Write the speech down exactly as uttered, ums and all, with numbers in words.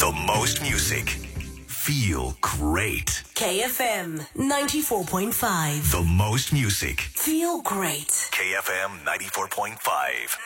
The most music. Feel great. K F M ninety-four point five. The most music. Feel great. K F M ninety-four point five.